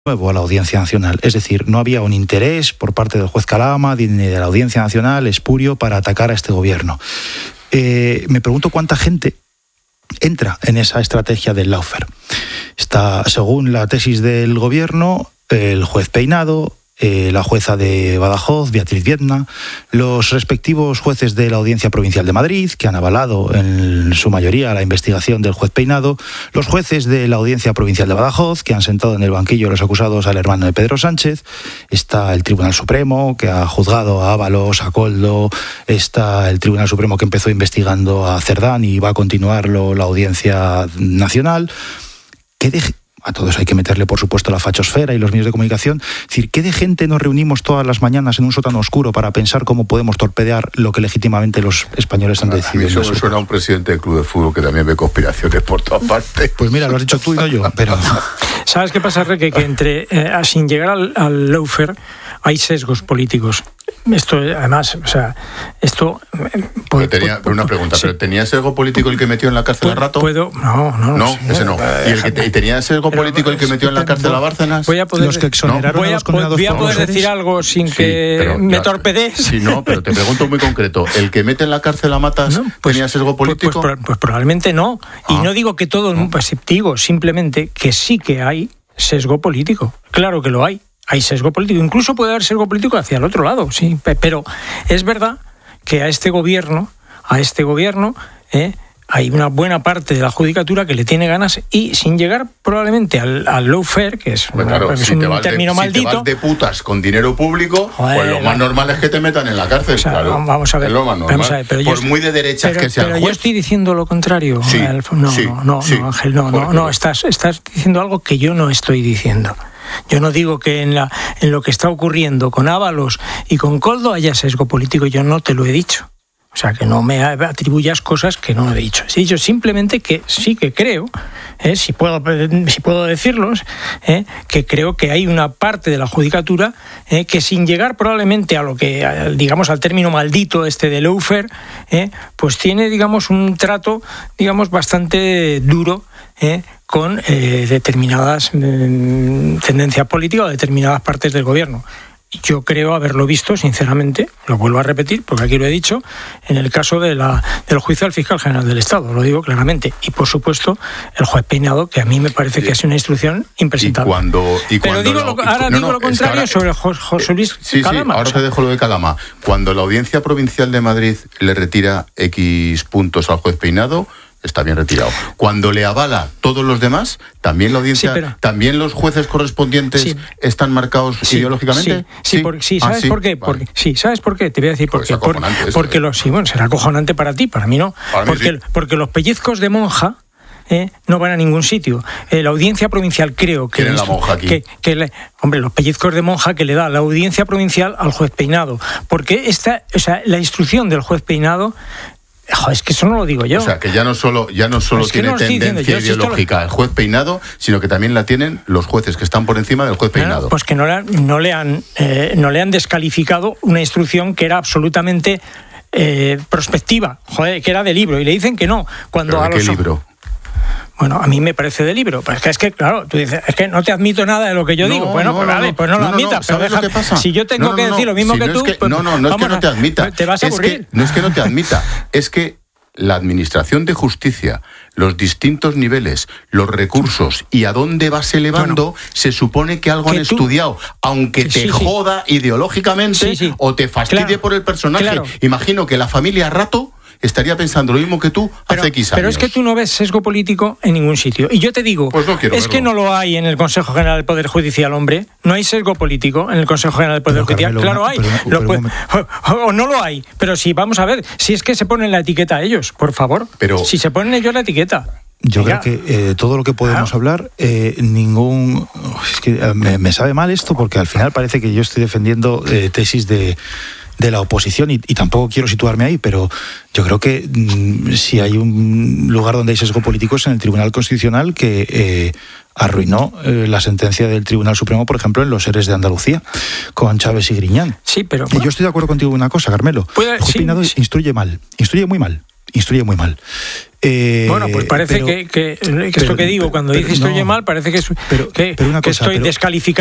nuevo a la Audiencia Nacional. Es decir, no había un interés por parte del juez Calama ni de la Audiencia Nacional espurio para atacar a este gobierno. Me pregunto cuánta gente entra en esa estrategia del lawfare. Está, según la tesis del gobierno, el juez Peinado, la jueza de Badajoz, Beatriz Viedma, los respectivos jueces de la Audiencia Provincial de Madrid, que han avalado en su mayoría la investigación del juez Peinado, los jueces de la Audiencia Provincial de Badajoz, que han sentado en el banquillo de los acusados al hermano de Pedro Sánchez, está el Tribunal Supremo, que ha juzgado a Ábalos, a Koldo, está el Tribunal Supremo que empezó investigando a Cerdán y va a continuarlo la Audiencia Nacional. A todos hay que meterle, por supuesto, la fachosfera y los medios de comunicación. Es decir, ¿qué de gente nos reunimos todas las mañanas en un sótano oscuro para pensar cómo podemos torpedear lo que legítimamente los españoles han decidido? A mí eso me suena a un presidente del club de fútbol que también ve conspiraciones por todas partes. Pues mira, lo has dicho tú y no yo, pero... ¿Sabes qué pasa, Reque? Que entre sin llegar al lawfare hay sesgos políticos. Esto, además, o sea, esto... Pero una pregunta, sí. ¿Pero tenía sesgo político el que metió en la cárcel a Rato? No, sí, ese no. ¿Y tenía sesgo político el que metió en la cárcel a Bárcenas? Voy a poder, los que exoneraron a los condenados voy a poder decir algo sin que me torpedees. Sí, no, pero te pregunto muy concreto. ¿El que mete en la cárcel a Matas tenía sesgo político? Pues probablemente no. Y no digo que todo el mundo, pues digo simplemente que sí que hay sesgo político. Claro que lo hay. Hay sesgo político, incluso puede haber sesgo político hacia el otro lado, sí, pero es verdad que a este gobierno hay una buena parte de la judicatura que le tiene ganas y sin llegar probablemente al lawfare, que es, un término maldito. Si te vas de putas con dinero público, pues lo más normal es que te metan en la cárcel, claro. Vamos a ver. Es lo más normal. Por muy de derechas que sea el juez. Pero yo estoy diciendo lo contrario. Sí, no, Ángel, no. Estás diciendo algo que yo no estoy diciendo. Yo no digo que en lo que está ocurriendo con Ábalos y con Koldo haya sesgo político, yo no te lo he dicho. O sea, que no me atribuyas cosas que no he dicho. He dicho simplemente que sí que creo, si puedo decirlos, que creo que hay una parte de la judicatura que sin llegar probablemente a lo que, digamos, al término maldito de lawfare, pues tiene, digamos, un trato, digamos, bastante duro, con determinadas tendencias políticas o determinadas partes del gobierno. Yo creo haberlo visto, sinceramente, lo vuelvo a repetir, porque aquí lo he dicho, en el caso del juicio al fiscal general del Estado, lo digo claramente. Y, por supuesto, el juez Peinado, que a mí me parece que es una instrucción impresentable. Pero digo lo contrario sobre José Luis Calama. Ahora te dejo lo de Calama. Cuando la Audiencia Provincial de Madrid le retira X puntos al juez Peinado, está bien retirado. Cuando le avala todos los demás, también la audiencia, también los jueces correspondientes están marcados ideológicamente. ¿Sabes por qué? Vale. ¿Sabes por qué? Te voy a decir por qué. Porque será acojonante para ti, para mí no. Porque los pellizcos de monja no van a ningún sitio. La Audiencia Provincial, creo que... ¿Quién es la monja aquí? Los pellizcos de monja que le da la Audiencia Provincial al juez Peinado. Porque la instrucción del juez Peinado... Es que eso no lo digo yo. O sea, que ya no solo tiene tendencia ideológica el juez Peinado, sino que también la tienen los jueces que están por encima del juez Peinado. Pues que no le han descalificado una instrucción que era absolutamente prospectiva, que era de libro, y le dicen que no. ¿Pero de qué libro? Bueno, a mí me parece de libro. Pues es que, claro, tú dices, es que no te admito nada de lo que yo digo. Bueno, pues no lo admitas. ¿Sabes lo que pasa? Si yo tengo que decir lo mismo que tú... No es que no te admita. Te vas a aburrir. No es que no te admita. Es que la Administración de Justicia, los distintos niveles, los recursos y a dónde vas elevando, se supone que algo han estudiado, aunque te joda ideológicamente o te fastidie por el personaje. Claro. Imagino que la familia Rato estaría pensando lo mismo que tú hace X años. Pero es que tú no ves sesgo político en ningún sitio. Y yo te digo, pues no quiero verlo. Que no lo hay en el Consejo General del Poder Judicial, hombre. No hay sesgo político en el Consejo General del Poder Judicial. Claro hay. O no lo hay. Pero si vamos a ver, si es que se ponen la etiqueta a ellos, por favor. Si se ponen ellos la etiqueta. Yo creo que todo lo que podemos hablar, es que me sabe mal esto, porque al final parece que yo estoy defendiendo tesis de la oposición y tampoco quiero situarme ahí, pero yo creo que si hay un lugar donde hay sesgo político es en el Tribunal Constitucional, que arruinó la sentencia del Tribunal Supremo, por ejemplo, en los ERES de Andalucía, con Chávez y Griñán. Sí, pero... Yo estoy de acuerdo contigo en una cosa, Carmelo. El juez Peinado instruye muy mal. Instruye muy mal. Bueno, pues parece que esto que digo, cuando dice instruye mal, parece que estoy descalificando